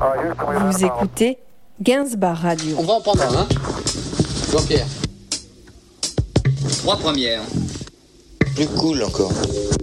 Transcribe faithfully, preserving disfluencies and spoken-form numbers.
Vous écoutez Gainsbar Radio. On va en prendre un, hein Jean-Pierre. Trois premières. Plus cool encore.